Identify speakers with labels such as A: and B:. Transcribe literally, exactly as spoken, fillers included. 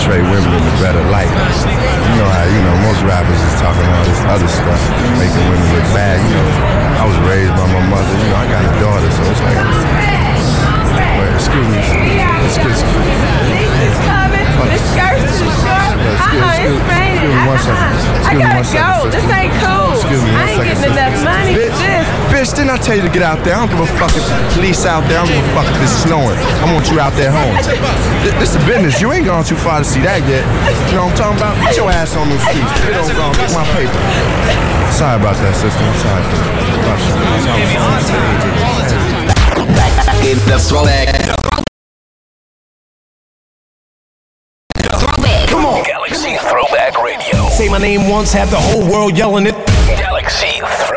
A: portray women in a better light. You know how, you know, most rappers is talking all this other stuff, making women look bad. You know, I was raised by my mother. You know, I got a daughter, so it's like, wait, excuse me, excuse me.
B: Lisa's coming. The skirt's too short. Uh-uh, it's raining.
A: Excuse me one second.
B: I gotta go. This ain't cool.
A: Excuse me one
B: I ain't
A: second,
B: getting enough money for this.
A: Bitch, didn't I tell you to get out there? I don't give a fuck if the police out there. I don't give a fuck if it's snowing. I want you out there home. This is business. You ain't gone too far to see that yet. You know what I'm talking about? Get your ass on those streets. Get on, go. Get my paper. Sorry about that, sister. I'm sorry for that.
C: The throwback. Come on.
D: Galaxy Throwback Radio.
C: Say my name once, have the whole world yelling it.
D: Galaxy Throwback.